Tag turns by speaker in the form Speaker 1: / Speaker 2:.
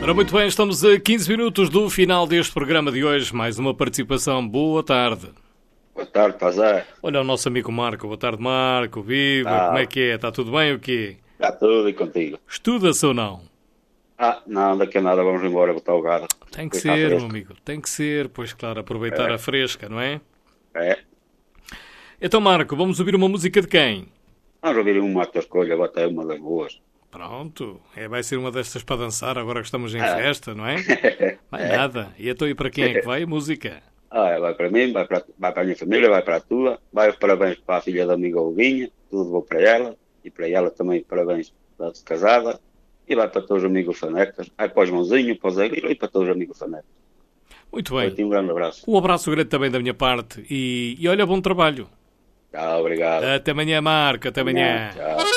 Speaker 1: Ora, muito bem, estamos a 15 minutos do final deste programa de hoje. Mais uma participação. Boa tarde.
Speaker 2: Boa tarde, Pazé.
Speaker 1: Olha o nosso amigo Marco. Boa tarde, Marco. Viva, como é que é? Está tudo bem ou quê?
Speaker 2: Está tudo e contigo?
Speaker 1: Estuda-se ou não?
Speaker 2: Não, daqui a nada vamos embora botar o gado.
Speaker 1: Tem que ser, meu amigo. Tem que ser, pois claro, aproveitar a fresca, não é?
Speaker 2: É.
Speaker 1: Então, Marco, vamos ouvir uma música de quem?
Speaker 2: Vamos ouvir uma à tua escolha, bota aí uma das boas.
Speaker 1: Pronto, vai ser uma destas para dançar agora que estamos em festa, não é? Mais nada. E então e para quem é que vai a música?
Speaker 2: Vai para mim, vai para a minha família, vai para a tua. Vai os parabéns para a filha da amiga Olguinha, tudo bom para ela. E para ela também parabéns para a casada. E vai para todos os amigos fanecas. Vai para o Joãozinho, para o Zé Grilo e para todos os amigos fanecas.
Speaker 1: Muito bem.
Speaker 2: Um grande abraço.
Speaker 1: Um abraço grande também da minha parte e olha, bom trabalho.
Speaker 2: Tchau, obrigado.
Speaker 1: Até amanhã, Marco. Até amanhã.
Speaker 2: Tchau.